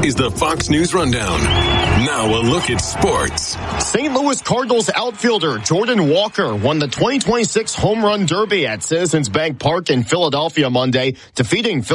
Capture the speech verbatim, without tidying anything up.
is the Fox News Rundown. Now a look at sports. Saint Louis Cardinals outfielder Jordan Walker won the twenty twenty-six Home Run Derby at Citizens Bank Park in Philadelphia Monday, defeating